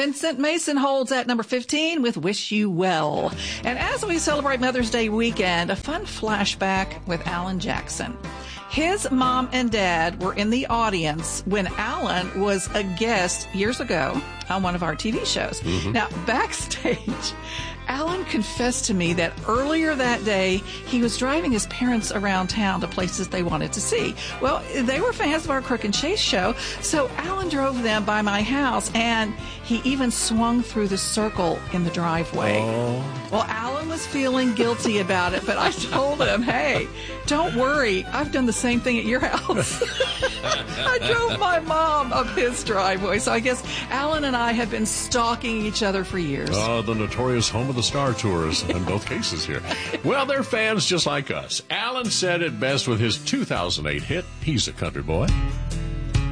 Vincent Mason holds at number 15 with Wish You Well. And as we celebrate Mother's Day weekend, a fun flashback with Alan Jackson. His mom and dad were in the audience when Alan was a guest years ago on one of our TV shows. Now, backstage, Alan confessed to me that earlier that day, he was driving his parents around town to places they wanted to see. Well, they were fans of our Crook and Chase show, so Alan drove them by my house, and he even swung through the circle in the driveway. Well, Alan was feeling guilty about it, but I told him, hey, don't worry, I've done the same thing at your house. I drove my mom up his driveway, so I guess Alan and I have been stalking each other for years. The notorious home of the Star Tours in both cases here. Well, they're fans just like us. Alan said it best with his 2008 hit, He's a Country Boy.